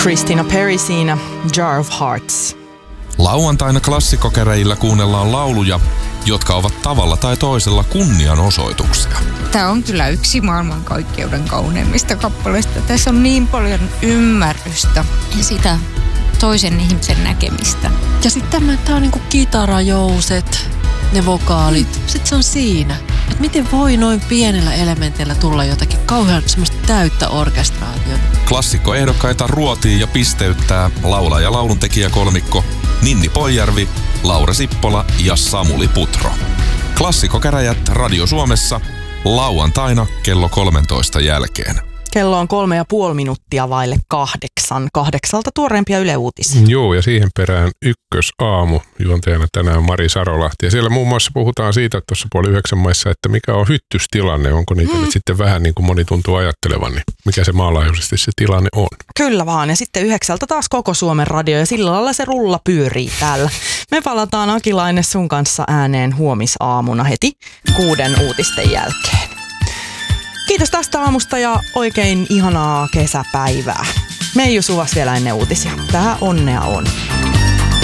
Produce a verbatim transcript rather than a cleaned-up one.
Christina Perri siinä, Jar of Hearts. Lauantaina klassikkokäräjillä kuunnellaan lauluja, jotka ovat tavalla tai toisella kunnianosoituksia. Tämä on kyllä yksi maailmankaikkeuden kauneimmista kappaleista. Tässä on niin paljon ymmärrystä ja sitä toisen ihmisen näkemistä. Ja sitten tämä on niinku kitarajouset, ne vokaalit. Mm. Sitten se on siinä. Et miten voi noin pienellä elementillä tulla jotakin kauhean semmoista täyttä orkestraatiota. Klassikkoehdokkaita ruotii ja pisteyttää laulaja- ja lauluntekijäkolmikko Ninni Poijärvi, Laura Sippola ja Samuli Putro. Klassikkokäräjät Radio Suomessa lauantaina kello kolmentoista jälkeen. Kello on kolme ja puoli minuuttia vaille kahdeksan. Kahdeksalta tuoreempia Yle Uutisia. Joo, ja siihen perään ykkösaamu. Juontajana tänään Mari Sarolahti. Ja siellä muun muassa puhutaan siitä tuossa puoli yhdeksän maissa, että mikä on hyttystilanne. Onko niitä mm. nyt sitten vähän niin kuin moni tuntuu ajattelevan, niin mikä se maanlaajuisesti se tilanne on. Kyllä vaan. Ja sitten yhdeksältä taas koko Suomen radio ja sillä lailla se rulla pyörii täällä. Me palataan Akilainen sun kanssa ääneen huomisaamuna heti kuuden uutisten jälkeen. Kiitos tästä aamusta ja oikein ihanaa kesäpäivää. Meiju Suvas vielä ennen uutisia. Tää onnea on.